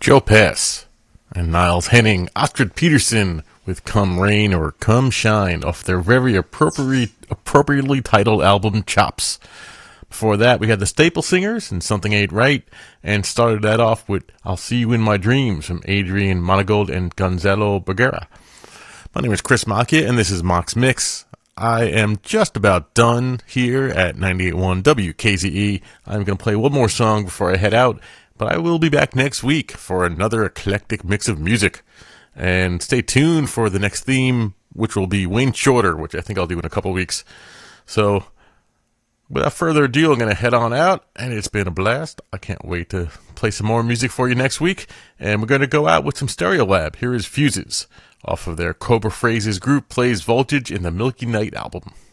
Joe Pass and Niles Henning, Astrid Peterson with Come Rain or Come Shine off their very appropriately titled album Chops. Before that, we had the Staple Singers and Something Ain't Right, and started that off with I'll See You in My Dreams from Adrian Monagold and Gonzalo Bergera. My name is Chris Macchia, and this is Mock's Mix. I am just about done here at 98.1 WKZE. I'm going to play one more song before I head out, but I will be back next week for another eclectic mix of music. And stay tuned for the next theme, which will be Wayne Shorter, which I think I'll do in a couple weeks. So, without further ado, I'm going to head on out, and it's been a blast. I can't wait to play some more music for you next week. And we're going to go out with some Stereolab. Here is Fuses off of their Cobra Phrases Group Plays Voltage in the Milky Night album.